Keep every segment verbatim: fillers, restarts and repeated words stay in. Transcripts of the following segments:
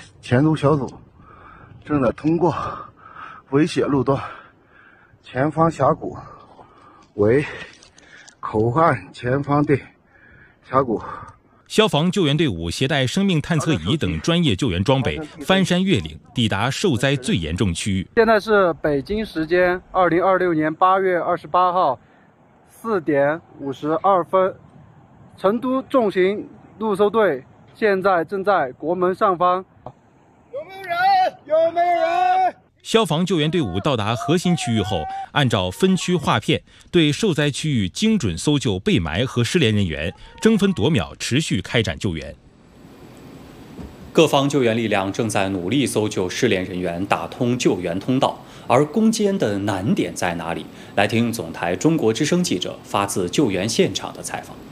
前督小组正在通过危险路段前方峡谷为口岸前方的峡谷。 消防救援队伍携带生命探测仪等专业救援装备，翻山越岭，抵达受灾最严重区域。 现在是北京时间二零二六年八月二十八号四点五十二分，成都重型路搜队现在正在国门上方。 有没有人？有没有人？ 消防救援队伍到达核心区域后，按照分区划片，对受灾区域精准搜救被埋和失联人员，争分夺秒持续开展救援。 各方救援力量正在努力搜救失联人员，打通救援通道。而攻坚的难点在哪里？来听总台中国之声记者发自救援现场的采访。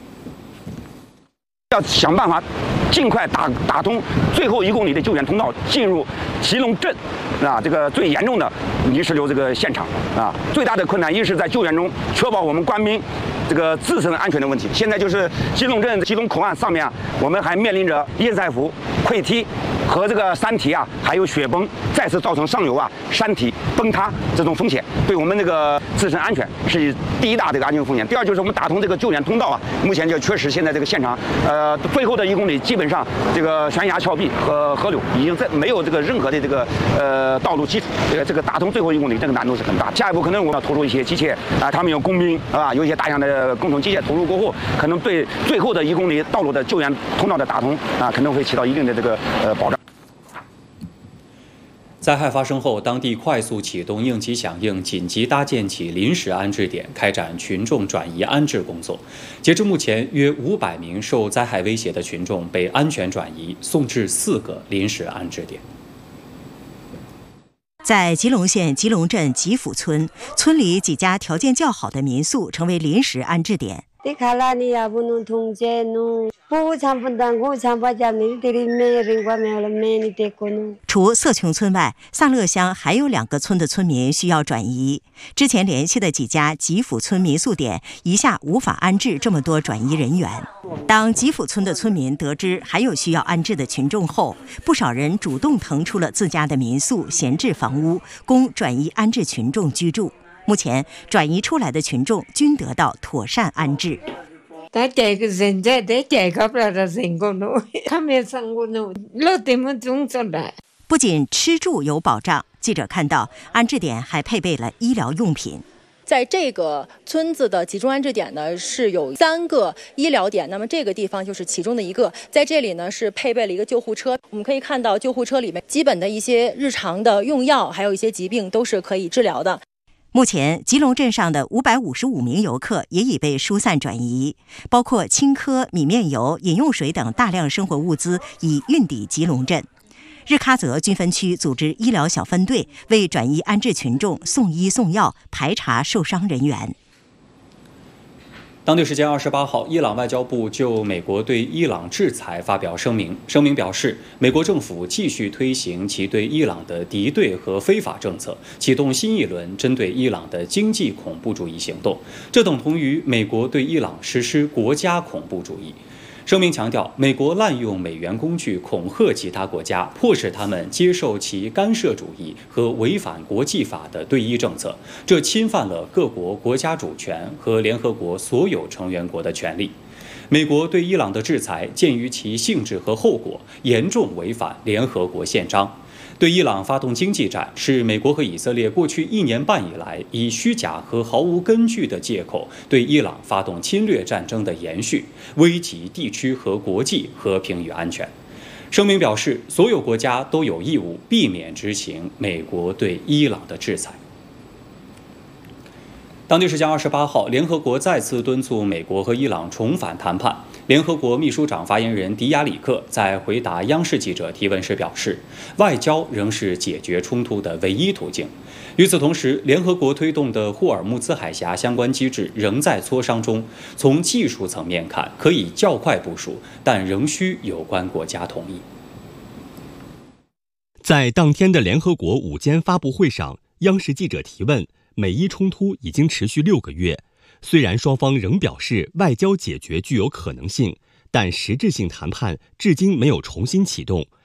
要想办法尽快打打通最后一公里的救援通道，进入祁隆镇啊，这个最严重的泥石流这个现场啊。最大的困难一是在救援中确保我们官兵这个自身安全的问题。现在就是祁隆镇祁隆口岸上面啊，我们还面临着堰塞湖溃堤和这个山体啊，还有雪崩再次造成上游啊山体崩塌这种风险，对我们这个自身安全是第一大这个安全风险。第二就是我们打通这个救援通道啊，目前就确实现在这个现场呃最后的一公里基本上这个悬崖峭壁和河流已经在没有这个任何的这个呃道路基础，这个这个打通最后一公里这个难度是很大。下一步可能我们要投入一些机械啊，他们有工兵啊，有一些大量的工程机械投入过后，可能对最后的一公里道路的救援通道的打通啊，可能会起到一定的这个呃保障。 灾害发生后，当地快速启动应急响应，紧急搭建起临时安置点，开展群众转移安置工作。截至目前，约五百名受灾害威胁的群众被安全转移，送至四个临时安置点。 在吉隆县吉隆镇吉府村，村里几家条件较好的民宿成为临时安置点。除色琼村外，萨勒乡还有两个村的村民需要转移。之前联系的几家吉府村民宿点一下无法安置这么多转移人员。当吉府村的村民得知还有需要安置的群众后，不少人主动腾出了自家的民宿闲置房屋，供转移安置群众居住。目前转移出来的群众均得到妥善安置。不仅吃住有保障，记者看到安置点还配备了医疗用品。 在这个村子的集中安置点呢，是有三个医疗点，那么这个地方就是其中的一个。在这里呢，是配备了一个救护车。我们可以看到，救护车里面基本的一些日常的用药，还有一些疾病都是可以治疗的。 目前，吉隆镇上的五百五十五名游客也已被疏散转移，包括青稞、米面油、饮用水等大量生活物资已运抵吉隆镇。日喀则军分区组织医疗小分队为转移安置群众送医送药，排查受伤人员。 当地时间二十八号，伊朗外交部就美国对伊朗制裁发表声明。声明表示，美国政府继续推行其对伊朗的敌对和非法政策，启动新一轮针对伊朗的经济恐怖主义行动，这等同于美国对伊朗实施国家恐怖主义。声明强调，美国滥用美元工具恐吓其他国家，迫使他们接受其干涉主义和违反国际法的对伊政策，这侵犯了各国国家主权和联合国所有成员国的权利。美国对伊朗的制裁，鉴于其性质和后果，严重违反联合国宪章。对伊朗发动经济战，是美国和以色列过去一年半以来以虚假和毫无根据的借口对伊朗发动侵略战争的延续，危及地区和国际和平与安全。声明表示，所有国家都有义务避免执行美国对伊朗的制裁。当地时间二十八号，联合国再次敦促美国和伊朗重返谈判。联合国秘书长发言人迪亚里克在回答央视记者提问时表示，外交仍是解决冲突的唯一途径。与此同时，联合国推动的霍尔木兹海峡相关机制仍在磋商中。从技术层面看，可以较快部署，但仍需有关国家同意。 在当天的联合国午间发布会上，央视记者提问，美伊冲突已经持续六个月。虽然双方仍表示外交解决具有可能性，但实质性谈判至今没有重新启动，